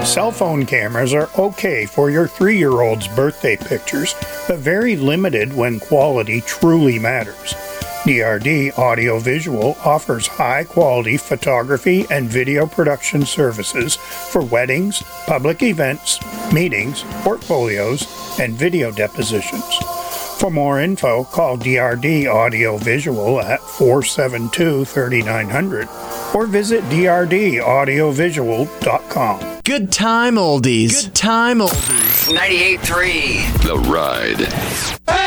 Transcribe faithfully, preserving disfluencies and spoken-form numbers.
Cell phone cameras are okay for your three-year-old's birthday pictures, but very limited when quality truly matters. D R D Audio Visual offers high-quality photography and video production services for weddings, public events, meetings, portfolios, and video depositions. For more info, call D R D Audio Visual at four seven two, three nine zero zero or visit d r d audio visual dot com. Good time oldies. Good time oldies. ninety-eight point three The Ride. Hey!